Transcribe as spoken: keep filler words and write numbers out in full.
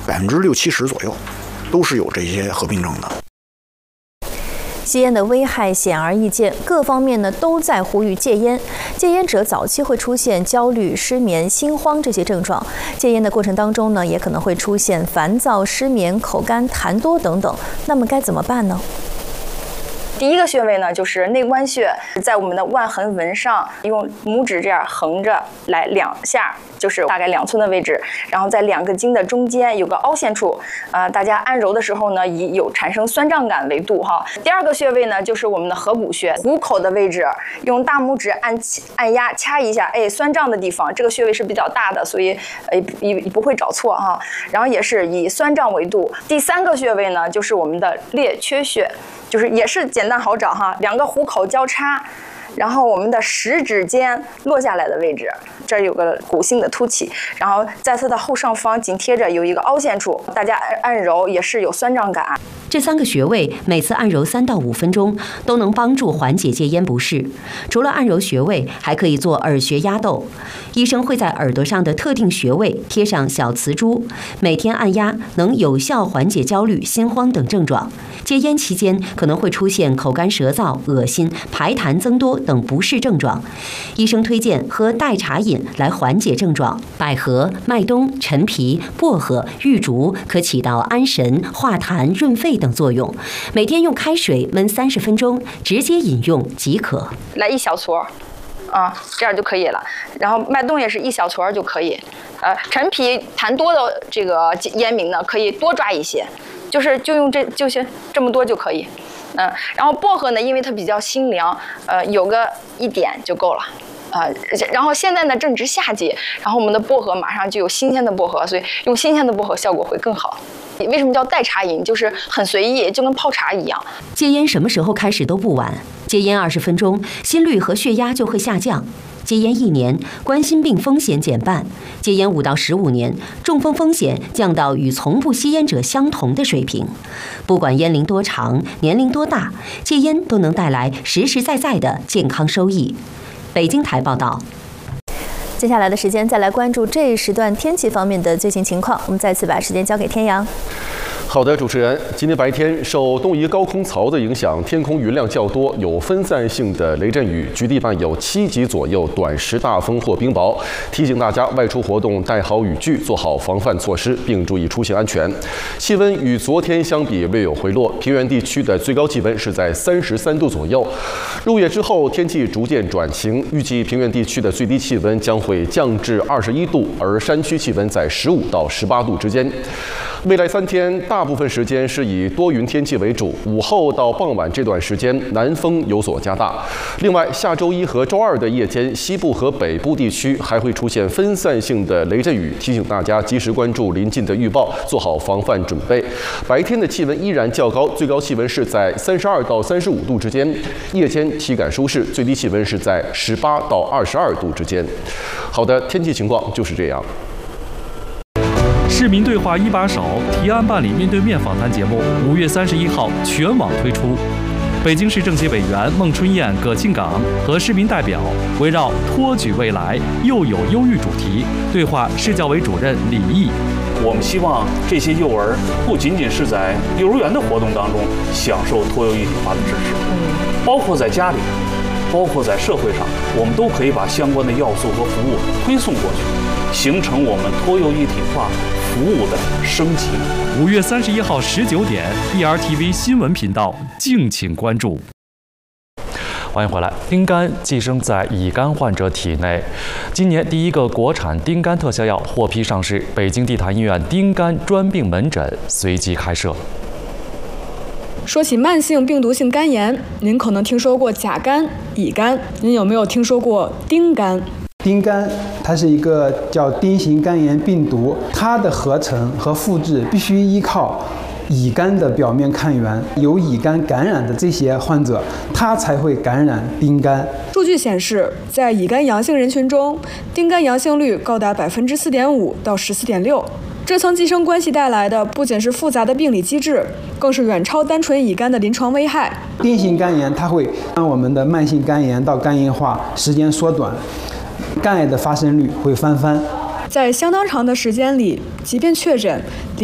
百分之六七十左右都是有这些合并症的。 吸烟的危害显而易见，各方面呢都在呼吁戒烟。戒烟者早期会出现焦虑、失眠、心慌这些症状，戒烟的过程当中呢，也可能会出现烦躁、失眠、口干、痰多等等。那么该怎么办呢？ 第一个穴位呢，就是内关穴，在我们的腕横纹上，用拇指这样横着来两下，就是大概两寸的位置，然后在两个筋的中间有个凹陷处，呃，大家按揉的时候呢，以有产生酸胀感为度哈。第二个穴位呢，就是我们的合谷穴，虎口的位置，用大拇指按按压掐一下，哎，酸胀的地方，这个穴位是比较大的，所以呃也不会找错哈。然后也是以酸胀为度。第三个穴位呢，就是我们的列缺穴。就是也是简单好找哈，两个虎口交叉，然后我们的食指尖落下来的位置，这儿有个骨性的凸起，然后在它的后上方紧贴着有一个凹陷处，大家按揉也是有酸胀感。 这三个穴位每次按揉三到五分钟，都能帮助缓解戒烟不适。除了按揉穴位，还可以做耳穴压豆。医生会在耳朵上的特定穴位贴上小磁珠，每天按压能有效缓解焦虑、心慌等症状。戒烟期间可能会出现口干舌燥、恶心、排痰增多等不适症状，医生推荐喝代茶饮来缓解症状。百合、麦冬、陈皮、薄荷、玉竹可起到安神、化痰、润肺等作用。每天用开水焖三十分钟，直接饮用即可。 来一小撮，啊，这样就可以了。然后麦冬也是一小撮就可以。呃，陈皮痰多的这个烟民呢，可以多抓一些。就是就用这就是这么多就可以，嗯，然后薄荷呢，因为它比较清凉，呃，有个一点就够了，啊、呃，然后现在呢正值夏季，然后我们的薄荷马上就有新鲜的薄荷，所以用新鲜的薄荷效果会更好。为什么叫代茶饮？就是很随意，就跟泡茶一样。 戒烟什么时候开始都不晚，戒烟二十分钟，心率和血压就会下降。戒烟一年，冠心病风险减半；戒烟五到十五年，中风风险降到与从不吸烟者相同的水平。不管烟龄多长，年龄多大，戒烟都能带来实实在在的健康收益。北京台报道。 接下来的时间再来关注这一时段天气方面的最新情况。我们再次把时间交给天阳。 好的，主持人，今天白天受东移高空槽的影响，天空云量较多，有分散性的雷阵雨，局地伴有七级左右短时大风或冰雹。提醒大家外出活动带好雨具，做好防范措施，并注意出行安全。气温与昨天相比略有回落，平原地区的最高气温是在三十三度左右。入夜之后，天气逐渐转晴，预计平原地区的最低气温将会降至二十一度，而山区气温在十五到十八度之间。未来三天，大部分时间是以多云天气为主，午后到傍晚这段时间，南风有所加大。另外，下周一和周二的夜间，西部和北部地区还会出现分散性的雷阵雨，提醒大家及时关注临近的预报，做好防范准备。白天的气温依然较高，最高气温是在三十二到三十五度之间；夜间体感舒适，最低气温是在十八到二十二度之间。好的，天气情况就是这样。 市民对话一把手提案办理面对面访谈节目，五月三十一号全网推出。北京市政协委员孟春燕、葛庆岗和市民代表围绕托举未来，幼有忧郁主题对话市教委主任李毅。 我们希望这些幼儿不仅仅是在幼儿园的活动当中享受托幼一体化的知识，包括在家里，包括在社会上，我们都可以把相关的要素和服务推送过去，形成我们托幼一体化服务的升级。 五月三十一号十九点 ，B R T V 新闻频道敬请关注。欢迎回来。丁苷寄生在乙肝患者体内，今年第一个国产丁苷特效药获批上市，北京地坛医院丁苷专病门诊随即开设。 说起慢性病毒性肝炎，您可能听说过甲肝、乙肝，您有没有听说过丁苷？ 丁苷它是一个叫丁型肝炎病毒，它的合成和复制必须依靠乙肝的表面抗原，有乙肝感染的这些患者，他才会感染丁苷。 数据显示，在乙肝阳性人群中，丁苷阳性率高达百分之四点五到十四点六。这层寄生关系带来的不仅是复杂的病理机制，更是远超单纯乙肝的临床危害。 丁型肝炎它会让我们的慢性肝炎到肝硬化时间缩短，肝癌的发生率会翻番。 在相当长的时间里，即便确诊，